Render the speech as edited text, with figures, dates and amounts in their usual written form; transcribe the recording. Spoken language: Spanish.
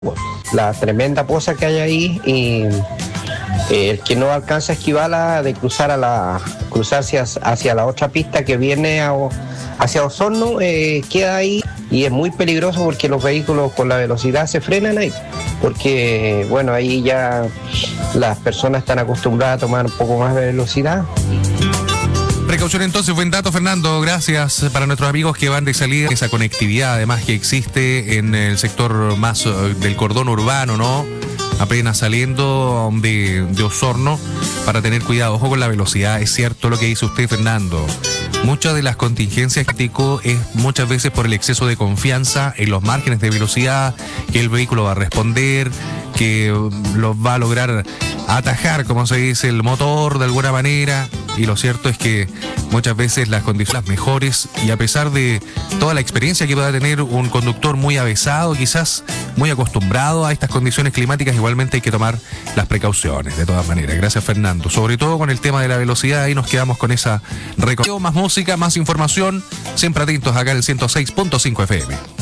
la tremenda poza que hay ahí y el que no alcanza a esquivarla de cruzarse hacia la otra pista que viene hacia Osorno, queda ahí y es muy peligroso porque los vehículos con la velocidad se frenan ahí, porque bueno, ahí ya las personas están acostumbradas a tomar un poco más de velocidad. Precaución entonces, buen dato, Fernando, gracias para nuestros amigos que van de salida, esa conectividad además que existe en el sector más del cordón urbano, ¿no? Apenas saliendo de Osorno, para tener cuidado, ojo con la velocidad. Es cierto lo que dice usted, Fernando. Muchas de las contingencias que es muchas veces por el exceso de confianza en los márgenes de velocidad, que el vehículo va a responder, que lo va a lograr atajar, como se dice, el motor de alguna manera. Y lo cierto es que muchas veces las condiciones mejores, y a pesar de toda la experiencia que pueda tener un conductor muy avesado, quizás muy acostumbrado a estas condiciones climáticas, igualmente hay que tomar las precauciones, de todas maneras. Gracias, Fernando. Sobre todo con el tema de la velocidad, ahí nos quedamos con esa recomendación. Más música, más información, siempre atentos acá en el 106.5 FM.